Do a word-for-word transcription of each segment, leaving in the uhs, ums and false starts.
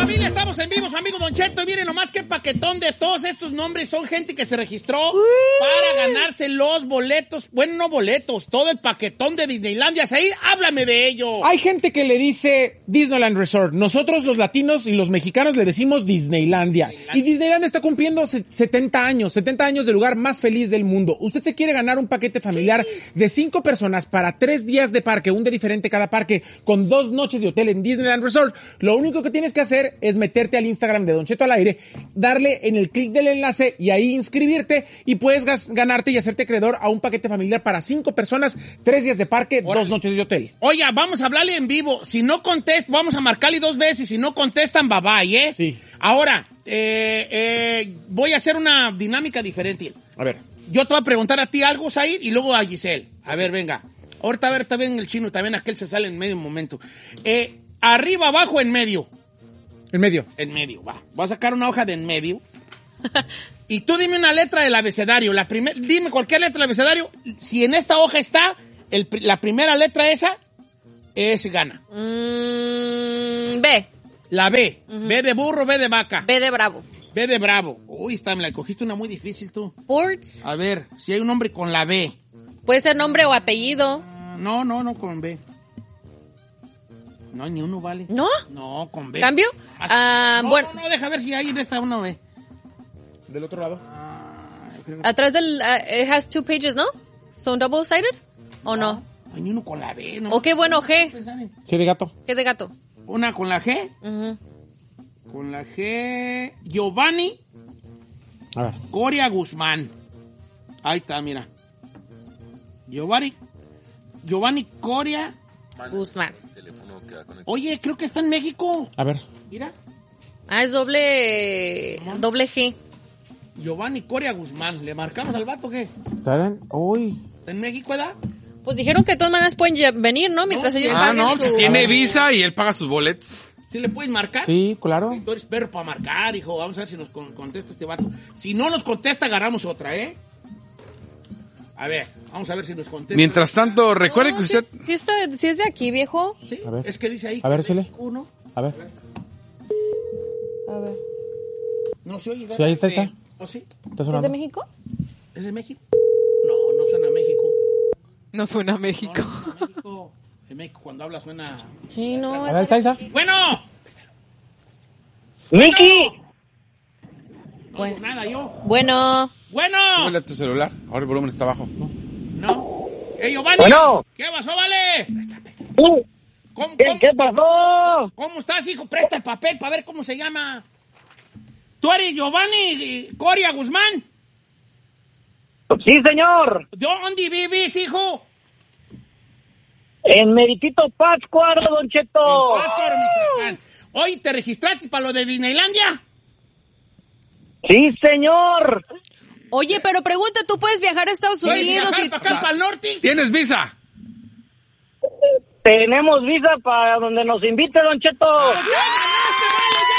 Familia, estamos en vivo, su amigo Don Cheto, y miren nomás qué paquetón de todos estos nombres, son gente que se registró uh. para ganarse los boletos, bueno, no boletos, todo el paquetón de Disneylandia. Said, háblame de ello. Hay gente que le dice Disneyland Resort, nosotros los latinos y los mexicanos le decimos Disneylandia, Disneyland. Y Disneylandia está cumpliendo setenta años, setenta años del lugar más feliz del mundo. Usted se quiere ganar un paquete familiar sí. de cinco personas para tres días de parque, un día diferente cada parque, con dos noches de hotel en Disneyland Resort. Lo único que tienes que hacer es meterte al Instagram de Don Cheto al aire, darle en el clic del enlace y ahí inscribirte y puedes gas- ganarte y hacerte acreedor a un paquete familiar para cinco personas, tres días de parque, Órale. dos noches de hotel. Oye, vamos a hablarle en vivo. Si no contesta, vamos a marcarle dos veces. Si no contestan, bye bye, ¿eh? Sí. Ahora, eh, eh, voy a hacer una dinámica diferente. A ver. Yo te voy a preguntar a ti algo, Said, y luego a Giselle. A ver, venga. Ahorita, a ver, también el chino, también aquel se sale en medio momento. Eh, arriba, abajo, en medio. En medio. En medio, va. Voy a sacar una hoja de en medio. Y tú dime una letra del abecedario. La primer, dime cualquier letra del abecedario. Si en esta hoja está el, la primera letra esa, es gana. Mm, B. La B. Uh-huh. B de burro, B de vaca. B de bravo. B de bravo. Uy, está, me la cogiste una muy difícil tú. Sports. A ver, si hay un nombre con la B. Puede ser nombre o apellido. Uh, no, no, no con B. No, ni uno vale. ¿No? No, con B. ¿Cambio? Ah, no, bueno. no, no, deja ver si hay en esta uno B. ¿Del otro lado? Ah, creo que... Atrás del... Uh, it has two pages, ¿no? ¿Son double-sided? ¿O no? no? Hay ni uno con la B, ¿no? ¿O qué bueno, G? G de gato. ¿Qué de gato? Una con la G. Uh-huh. Con la G... Giovanni. A ver. Coria Guzmán. Ahí está, mira. Giovanni... Giovanni Coria... Guzmán. Oye, creo que está en México. A ver. Mira. Ah, es doble... doble G. Giovanni Coria Guzmán. ¿Le marcamos al vato qué? ¿Saben? Uy. ¿Está en México, edad? Pues dijeron que de todas maneras pueden venir, ¿no? Mientras no, ellos ah, paguen no, su... si tiene visa y él paga sus boletos. ¿Sí le puedes marcar? Sí, claro. Tú eres perro para marcar, hijo. Vamos a ver si nos con- contesta este vato. Si no nos contesta, agarramos otra, ¿eh? A ver, vamos a ver si nos contesta. Mientras tanto, recuerde No, que usted... Si, si, está, si es de aquí, viejo. Sí, A ver. es que dice ahí. A ver, que Chile. México, ¿no? A ver. A ver. No se oye. Sí, ahí está, está. ¿Oh, sí? ¿Está ¿Es sonando? de México? ¿Es de México? No, no suena a México. No suena a México. No, no suena a México. En México cuando habla suena... Sí, no. A ver, ahí está, ahí está. ¡Bueno! ¡Miki! No Bueno. digo nada yo. Bueno. ¡Bueno! Súbele a tu celular. Ahora el volumen está bajo. No. ¡Eh, Giovanni! Bueno. ¿Qué pasó, vale? Presta, presta. Uh, ¿Cómo, ¿Qué, cómo, ¿Qué pasó? ¿Cómo estás, hijo? Presta el papel para ver cómo se llama. ¿Tú eres Giovanni Coria Guzmán? Sí, señor. ¿Dónde vives, hijo? En Meritito Pátzcuaro, Don Cheto. En Pátzcuaro, Michoacán. Hoy te registraste para lo de Disneylandia. Sí, señor. Oye, pero pregunta, ¿tú puedes viajar a Estados ¿Puedes Unidos? viajar y... para acá, para el norte? ¿Tienes visa? Tenemos visa para donde nos invite, Don Cheto. ¡Ya ganaste,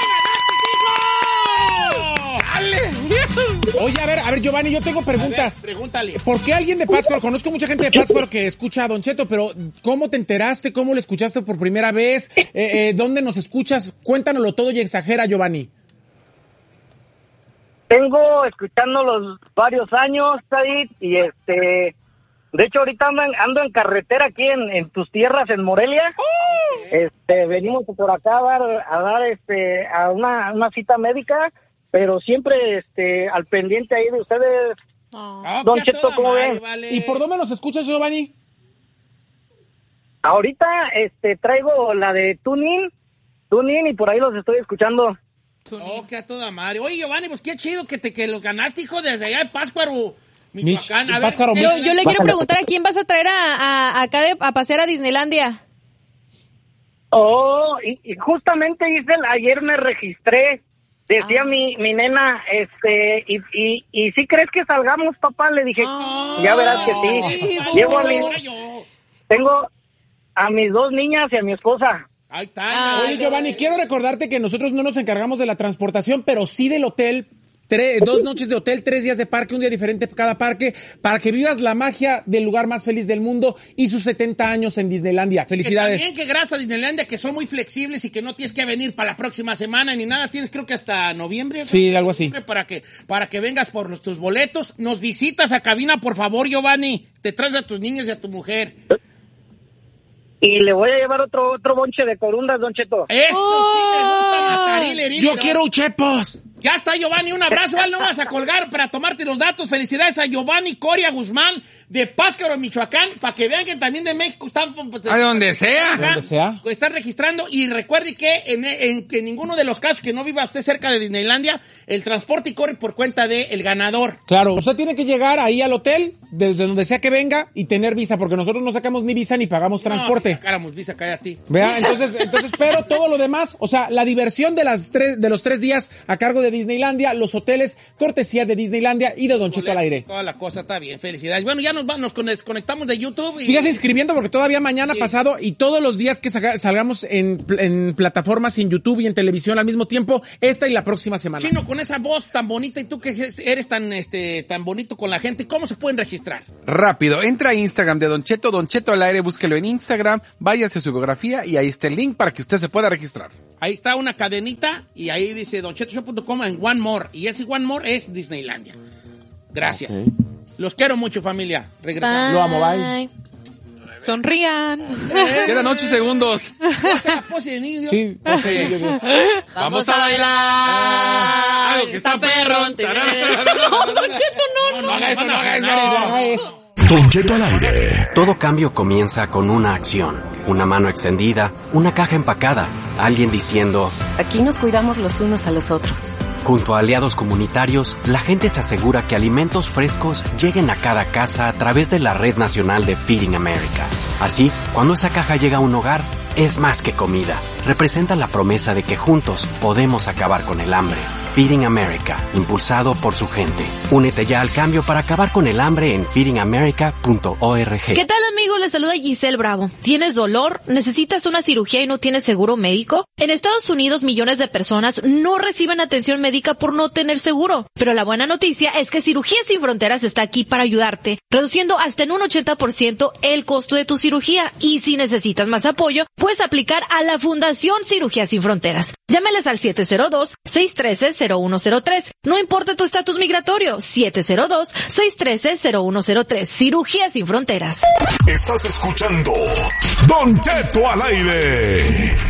vale! ¡Ya ganaste, hijo! ¡Dale! Oye, a ver, a ver, Giovanni, yo tengo preguntas. A ver, pregúntale. ¿Por qué alguien de Pátzcuaro? Conozco mucha gente de Pátzcuaro que escucha a Don Cheto, pero ¿cómo te enteraste? ¿Cómo lo escuchaste por primera vez? Eh, eh, ¿Dónde nos escuchas? Cuéntanoslo todo y exagera, Giovanni. Tengo escuchándolos varios años, Said, y este... De hecho, ahorita ando en, ando en carretera aquí en, en tus tierras, en Morelia. Oh. Este, venimos por acá a dar, a dar este, a una, una cita médica, pero siempre este, al pendiente ahí de ustedes. Oh. Ah, Don que a Cheto, toda ¿cómo madre, ven? vale. ¿Y por dónde nos escuchas, Giovanni? Ahorita este, traigo la de Tunin, Tunin, y por ahí los estoy escuchando. Oh, que a toda madre. Oye, Giovanni, pues qué chido que te que lo ganaste, hijo, desde allá de Pátzcuaro, Michoacán. Mich- A ver, Pátzcuaro, ¿qué- Yo, Mich- yo le quiero Bájale. preguntar a quién vas a traer a, a- acá de- a pasear a Disneylandia. Oh, y, y justamente, Giselle, ayer me registré. Decía Ah. mi, mi nena, este, y, y, y si crees que salgamos, papá, le dije, Ah. ya verás que sí. Sí, Llevo a bo. mi, tengo a mis dos niñas y a mi esposa. Ahí está. Ah, Oye, qué Giovanni, bueno. quiero recordarte que nosotros no nos encargamos de la transportación, pero sí del hotel tres, dos noches de hotel, tres días de parque, un día diferente cada parque, para que vivas la magia del lugar más feliz del mundo y sus setenta años en Disneylandia. Felicidades. Que también que gracias a Disneylandia, que son muy flexibles y que no tienes que venir para la próxima semana ni nada, tienes creo que hasta noviembre. Sí, algo así. Para que, para que vengas por los, tus boletos. Nos visitas a cabina, por favor, Giovanni. Te traes a tus niños y a tu mujer. Y le voy a llevar otro otro bonche de corundas, Don Cheto. Eso sí me gusta matar y herir. Yo quiero uchepos. Ya está, Giovanni, un abrazo. Al no vas a colgar para tomarte los datos. Felicidades a Giovanni Coria Guzmán de Páscaro, Michoacán, para que vean que también de México están... A donde sea. Acá, donde sea. Están registrando y recuerde que en, en, en ninguno de los casos que no viva usted cerca de Disneylandia, el transporte corre por cuenta del ganador. Claro, usted tiene que llegar ahí al hotel, desde donde sea que venga, y tener visa, porque nosotros no sacamos ni visa ni pagamos transporte. No, si sacáramos visa, cae a ti. Vea, entonces, entonces, pero todo lo demás, o sea, la diversión de las tres, de los tres días a cargo de Disneylandia, los hoteles, cortesía de Disneylandia y de Don Cheto al aire. Toda la cosa está bien, felicidades. Bueno, ya nos, va, nos desconectamos de YouTube. Y... Sígase inscribiendo porque todavía mañana sí. pasado y todos los días que saca, salgamos en, en plataformas y en YouTube y en televisión al mismo tiempo, esta y la próxima semana. Chino, con esa voz tan bonita y tú que eres tan, este, tan bonito con la gente, ¿cómo se pueden registrar? Rápido, entra a Instagram de Don Cheto, Don Cheto al aire, búsquelo en Instagram, váyase a su biografía y ahí está el link para que usted se pueda registrar. Ahí está una cadenita y ahí dice don cheto show punto com en One More. Y ese One More es Disneylandia. Gracias. Okay. Los quiero mucho, familia. Regresamos. Lo amo, bye. Sonrían. Eh, Quedan ocho segundos. Esa pose de niño. Sí. Okay. Vamos a bailar. Ah, algo que está perro. No, Don Cheto, no, no. No haga eso, no haga eso. No haga eso. Don Cheto al aire. Todo cambio comienza con una acción. Una mano extendida, una caja empacada, alguien diciendo... Aquí nos cuidamos los unos a los otros. Junto a aliados comunitarios, la gente se asegura que alimentos frescos lleguen a cada casa a través de la Red Nacional de Feeding America. Así, cuando esa caja llega a un hogar, es más que comida. Representa la promesa de que juntos podemos acabar con el hambre. Feeding America, impulsado por su gente. Únete ya al cambio para acabar con el hambre en feeding america punto org. ¿Qué tal, amigos? Les saluda Giselle Bravo. ¿Tienes dolor? ¿Necesitas una cirugía y no tienes seguro médico? En Estados Unidos, millones de personas no reciben atención médica por no tener seguro. Pero la buena noticia es que Cirugía Sin Fronteras está aquí para ayudarte, reduciendo hasta en un ochenta por ciento el costo de tu cirugía. Y si necesitas más apoyo, puedes aplicar a la Fundación Cirugía Sin Fronteras. Llámales al siete cero dos, seis uno tres, cero uno cero tres. No importa tu estatus migratorio, siete cero dos, seis uno tres, cero uno cero tres. Cirugía Sin Fronteras. Estás escuchando Don Cheto al aire.